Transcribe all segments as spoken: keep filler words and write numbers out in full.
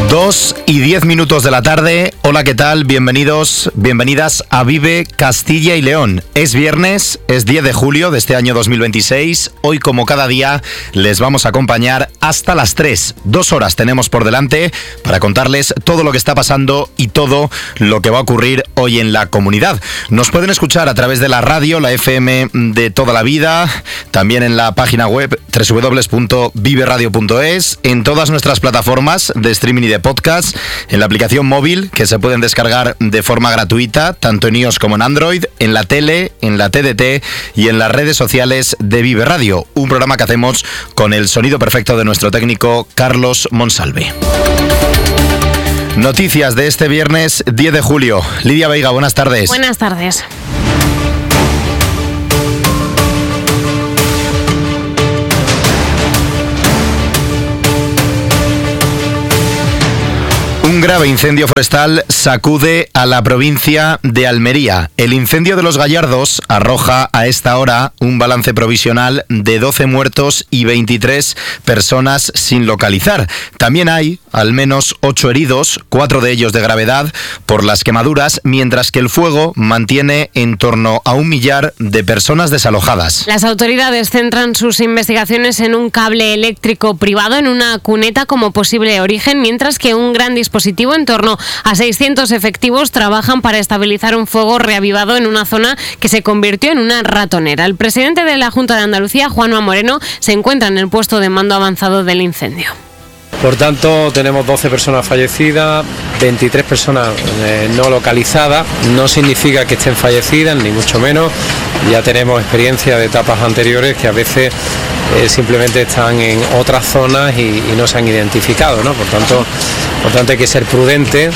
Dos y diez minutos de la tarde. Hola, ¿qué tal? Bienvenidos, bienvenidas a Vive Castilla y León. Es viernes, es diez de julio de este año dos mil veintiséis. Hoy, como cada día, les vamos a acompañar hasta las tres. Dos horas tenemos por delante para contarles todo lo que está pasando y todo lo que va a ocurrir hoy en la comunidad. Nos pueden escuchar a través de la radio, la F M de toda la vida, también en la página web doble u doble u doble u punto vive radio punto es, en todas nuestras plataformas de streaming y de podcast, en la aplicación móvil que se pueden descargar de forma gratuita, tanto en iOS como en Android, en la tele, en la T D T y en las redes sociales de Vive Radio, un programa que hacemos con el sonido perfecto de nuestro técnico Carlos Monsalve. Noticias de este viernes diez de julio. Lidia Veiga, buenas tardes. Buenas tardes. Un grave incendio forestal sacude a la provincia de Almería. El incendio de Los Gallardos arroja a esta hora un balance provisional de doce muertos y veintitrés personas sin localizar. También hay al menos ocho heridos, cuatro de ellos de gravedad, por las quemaduras, mientras que el fuego mantiene en torno a un millar de personas desalojadas. Las autoridades centran sus investigaciones en un cable eléctrico privado en una cuneta como posible origen, mientras que un gran dispositivo en torno a seiscientos efectivos trabajan para estabilizar un fuego reavivado en una zona que se convirtió en una ratonera. El presidente de la Junta de Andalucía, Juanma Moreno, se encuentra en el puesto de mando avanzado del incendio. Por tanto, tenemos doce personas fallecidas, veintitrés personas eh, no localizadas. No significa que estén fallecidas, ni mucho menos. Ya tenemos experiencia de etapas anteriores que a veces eh, simplemente están en otras zonas y, y no se han identificado, ¿no? Por tanto, por tanto hay que ser prudentes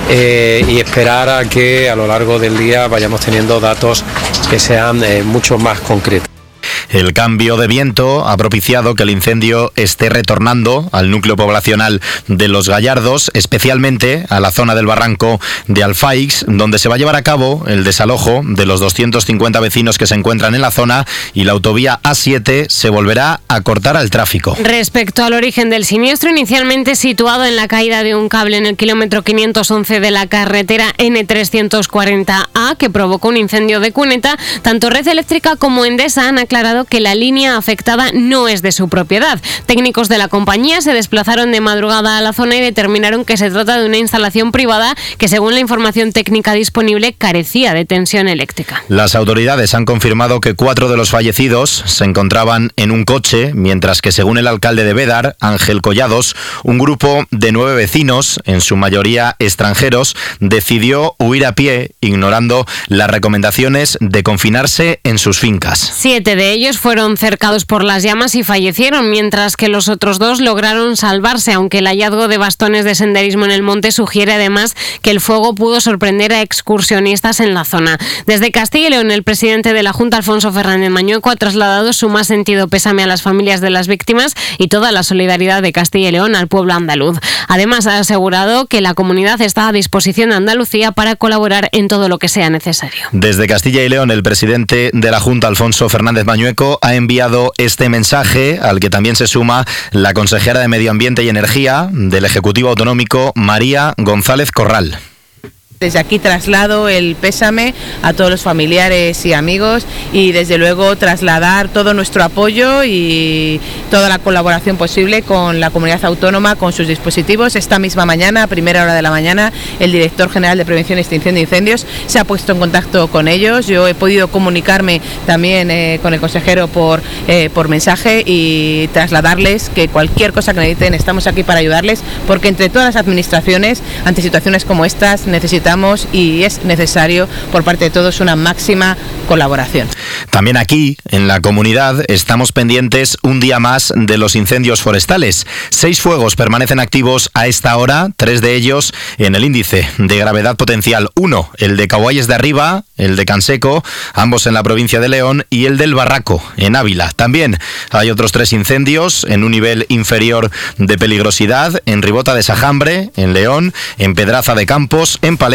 eh, y esperar a que a lo largo del día vayamos teniendo datos que sean eh, mucho más concretos. El cambio de viento ha propiciado que el incendio esté retornando al núcleo poblacional de Los Gallardos, especialmente a la zona del barranco de Alfaix, donde se va a llevar a cabo el desalojo de los doscientos cincuenta vecinos que se encuentran en la zona, y la autovía A siete se volverá a cortar al tráfico. Respecto al origen del siniestro, inicialmente situado en la caída de un cable en el kilómetro quinientos once de la carretera N trescientos cuarenta A, que provocó un incendio de cuneta, tanto Red Eléctrica como Endesa han aclarado que la línea afectada no es de su propiedad. Técnicos de la compañía se desplazaron de madrugada a la zona y determinaron que se trata de una instalación privada que, según la información técnica disponible, carecía de tensión eléctrica. Las autoridades han confirmado que cuatro de los fallecidos se encontraban en un coche, mientras que, según el alcalde de Bédar, Ángel Collados, un grupo de nueve vecinos, en su mayoría extranjeros, decidió huir a pie, ignorando las recomendaciones de confinarse en sus fincas. Siete de ellos fueron cercados por las llamas y fallecieron, mientras que los otros dos lograron salvarse, aunque el hallazgo de bastones de senderismo en el monte sugiere además que el fuego pudo sorprender a excursionistas en la zona. Desde Castilla y León, el presidente de la Junta, Alfonso Fernández Mañueco, ha trasladado su más sentido pésame a las familias de las víctimas y toda la solidaridad de Castilla y León al pueblo andaluz. Además, ha asegurado que la comunidad está a disposición de Andalucía para colaborar en todo lo que sea necesario. Desde Castilla y León, el presidente de la Junta, Alfonso Fernández Mañueco, ha enviado este mensaje, al que también se suma la consejera de Medio Ambiente y Energía del Ejecutivo Autonómico, María González Corral. Desde aquí traslado el pésame a todos los familiares y amigos, y desde luego trasladar todo nuestro apoyo y toda la colaboración posible con la comunidad autónoma, con sus dispositivos. Esta misma mañana, a primera hora de la mañana, el director general de Prevención y Extinción de Incendios se ha puesto en contacto con ellos. Yo he podido comunicarme también eh, con el consejero por, eh, por mensaje y trasladarles que cualquier cosa que necesiten estamos aquí para ayudarles, porque entre todas las administraciones, ante situaciones como estas, necesitamos y es necesario por parte de todos una máxima colaboración. También aquí, en la comunidad, estamos pendientes un día más de los incendios forestales. Seis fuegos permanecen activos a esta hora, tres de ellos en el índice de gravedad potencial uno, el de Caguayes de Arriba, el de Canseco, ambos en la provincia de León, y el del Barraco, en Ávila. También hay otros tres incendios en un nivel inferior de peligrosidad, en Ribota de Sajambre, en León, en Pedraza de Campos, en Palencia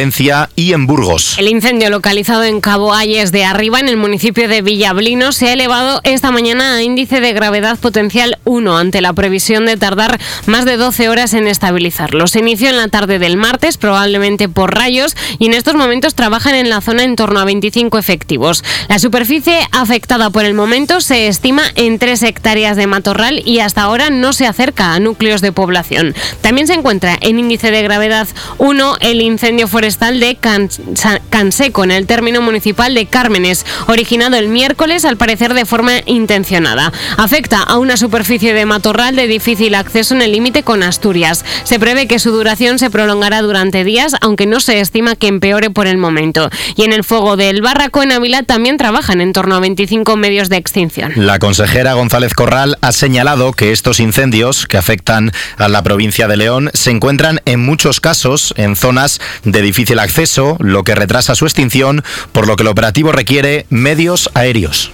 Palencia y en Burgos. El incendio localizado en Cabo Ayes de Arriba, en el municipio de Villablino, se ha elevado esta mañana a índice de gravedad potencial uno, ante la previsión de tardar más de doce horas en estabilizarlo. Se inició en la tarde del martes, probablemente por rayos, y en estos momentos trabajan en la zona en torno a veinticinco efectivos. La superficie afectada por el momento se estima en tres hectáreas de matorral y hasta ahora no se acerca a núcleos de población. También se encuentra en índice de gravedad uno el incendio forestal de Canseco, en el término municipal de Cármenes, originado el miércoles, al parecer de forma intencionada. Afecta a una superficie de matorral de difícil acceso en el límite con Asturias. Se prevé que su duración se prolongará durante días, aunque no se estima que empeore por el momento. Y en el fuego del Barraco, en Ávila, también trabajan en torno a veinticinco medios de extinción. La consejera González Corral ha señalado que estos incendios que afectan a la provincia de León se encuentran en muchos casos en zonas de difícil acceso, lo que retrasa su extinción, por lo que el operativo requiere medios aéreos.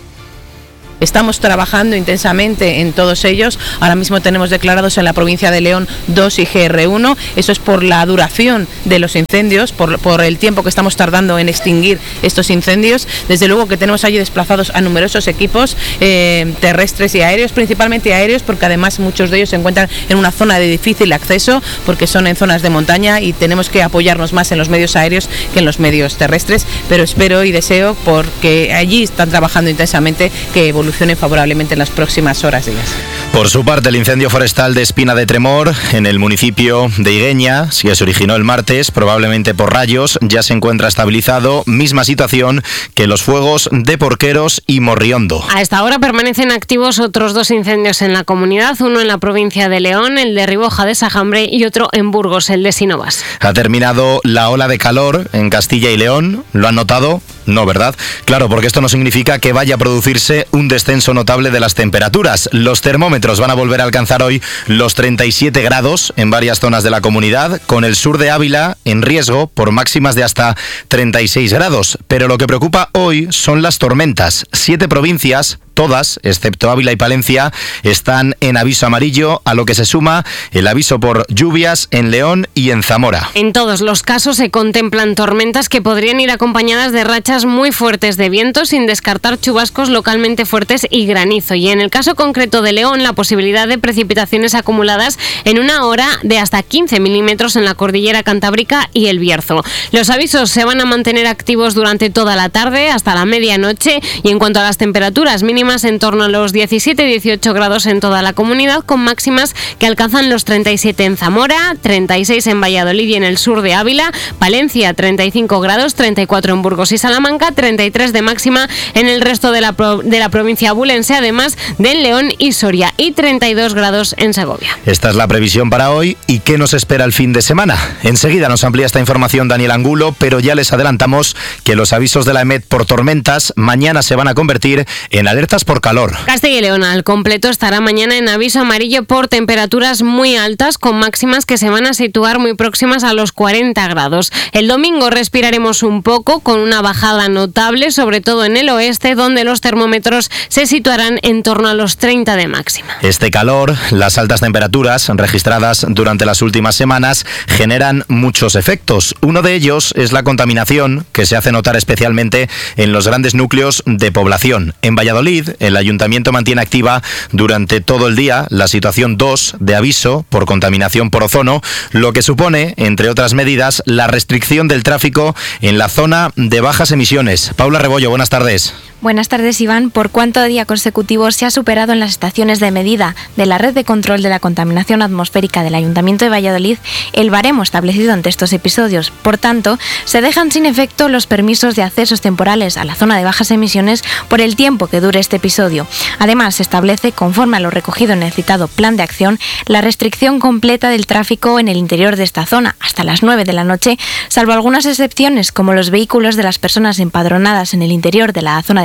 Estamos trabajando intensamente en todos ellos. Ahora mismo tenemos declarados en la provincia de León dos I G R uno. Eso es por la duración de los incendios, por, por el tiempo que estamos tardando en extinguir estos incendios. Desde luego que tenemos allí desplazados a numerosos equipos eh, terrestres y aéreos, principalmente aéreos, porque además muchos de ellos se encuentran en una zona de difícil acceso, porque son en zonas de montaña y tenemos que apoyarnos más en los medios aéreos que en los medios terrestres. Pero espero y deseo, porque allí están trabajando intensamente, que evolucione favorablemente en las próximas horas y días. Por su parte, el incendio forestal de Espina de Tremor, en el municipio de Higueña, que se originó el martes, probablemente por rayos, ya se encuentra estabilizado. Misma situación que los fuegos de Porqueros y Morriondo. A esta hora permanecen activos otros dos incendios en la comunidad, uno en la provincia de León, el de Riboja de Sajambre, y otro en Burgos, el de Sinovas. Ha terminado la ola de calor en Castilla y León. ¿Lo han notado? No, ¿verdad? Claro, porque esto no significa que vaya a producirse un descenso notable de las temperaturas. Los termómetros van a volver a alcanzar hoy los treinta y siete grados en varias zonas de la comunidad, con el sur de Ávila en riesgo por máximas de hasta treinta y seis grados. Pero lo que preocupa hoy son las tormentas. Siete provincias, todas, excepto Ávila y Palencia, están en aviso amarillo, a lo que se suma el aviso por lluvias en León y en Zamora. En todos los casos se contemplan tormentas que podrían ir acompañadas de rachas muy fuertes de viento, sin descartar chubascos localmente fuertes y granizo. Y en el caso concreto de León, la posibilidad de precipitaciones acumuladas en una hora de hasta quince milímetros en la cordillera cantábrica y el Bierzo. Los avisos se van a mantener activos durante toda la tarde hasta la medianoche, y en cuanto a las temperaturas mínimas, en torno a los diecisiete a dieciocho grados en toda la comunidad, con máximas que alcanzan los treinta y siete en Zamora, treinta y seis en Valladolid y en el sur de Ávila, Palencia treinta y cinco grados, treinta y cuatro en Burgos y Salamanca, treinta y tres de máxima en el resto de la, pro, de la provincia abulense, además de León y Soria, y treinta y dos grados en Segovia. Esta es la previsión para hoy. ¿Y qué nos espera el fin de semana? Enseguida nos amplía esta información Daniel Angulo, pero ya les adelantamos que los avisos de la EMET por tormentas mañana se van a convertir en alerta por calor. Castilla y León al completo estará mañana en aviso amarillo por temperaturas muy altas, con máximas que se van a situar muy próximas a los cuarenta grados. El domingo respiraremos un poco, con una bajada notable, sobre todo en el oeste, donde los termómetros se situarán en torno a los treinta de máxima. Este calor, las altas temperaturas registradas durante las últimas semanas, generan muchos efectos. Uno de ellos es la contaminación, que se hace notar especialmente en los grandes núcleos de población. En Valladolid, el Ayuntamiento mantiene activa durante todo el día la situación dos de aviso por contaminación por ozono, lo que supone, entre otras medidas, la restricción del tráfico en la zona de bajas emisiones. Paula Rebollo, buenas tardes. Buenas tardes, Iván. Por cuarto día consecutivo se ha superado en las estaciones de medida de la red de control de la contaminación atmosférica del Ayuntamiento de Valladolid el baremo establecido ante estos episodios. Por tanto, se dejan sin efecto los permisos de accesos temporales a la zona de bajas emisiones por el tiempo que dure este episodio. Además, se establece, conforme a lo recogido en el citado plan de acción, la restricción completa del tráfico en el interior de esta zona hasta las nueve de la noche, salvo algunas excepciones, como los vehículos de las personas empadronadas en el interior de la zona de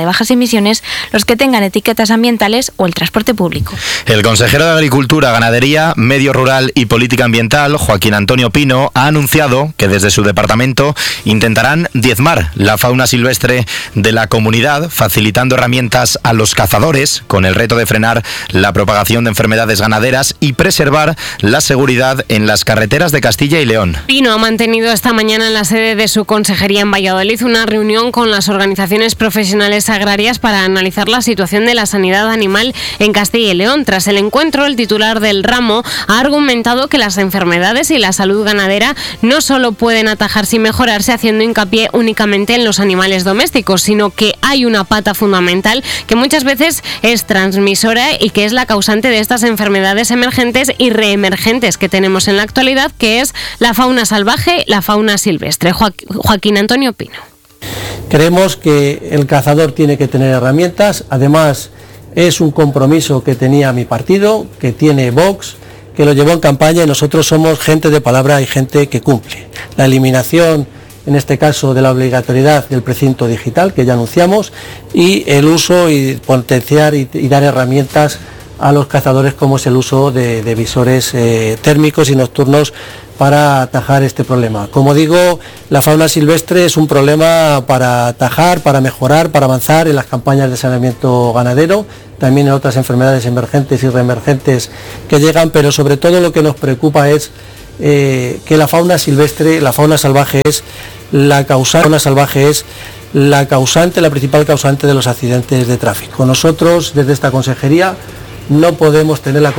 bajas emisiones los que tengan etiquetas ambientales o el transporte público. El consejero de Agricultura, Ganadería, Medio Rural y Política Ambiental, Joaquín Antonio Pino, ha anunciado que desde su departamento intentarán diezmar la fauna silvestre de la comunidad, facilitando herramientas a los cazadores con el reto de frenar la propagación de enfermedades ganaderas y preservar la seguridad en las carreteras de Castilla y León. Pino ha mantenido esta mañana en la sede de su consejería en Valladolid una reunión con las organizaciones profesionales agrarias para analizar la situación de la sanidad animal en Castilla y León. Tras el encuentro, el titular del ramo ha argumentado que las enfermedades y la salud ganadera no solo pueden atajarse y mejorarse haciendo hincapié únicamente en los animales domésticos, sino que hay una pata fundamental que muchas veces es transmisora y que es la causante de estas enfermedades emergentes y reemergentes que tenemos en la actualidad, que es la fauna salvaje, la fauna silvestre. Joaquín Antonio Pino. Creemos que el cazador tiene que tener herramientas, además es un compromiso que tenía mi partido, que tiene Vox, que lo llevó en campaña y nosotros somos gente de palabra y gente que cumple. La eliminación, en este caso, de la obligatoriedad del precinto digital, que ya anunciamos, y el uso y potenciar y, y dar herramientas a los cazadores, como es el uso de, de visores eh, térmicos y nocturnos para atajar este problema. Como digo, la fauna silvestre es un problema para atajar, para mejorar, para avanzar en las campañas de saneamiento ganadero, también en otras enfermedades emergentes y reemergentes que llegan, pero sobre todo lo que nos preocupa es eh, que la fauna silvestre, la fauna salvaje es la causante, la fauna salvaje es la causante, la principal causante de los accidentes de tráfico. Nosotros, desde esta consejería, no podemos tener la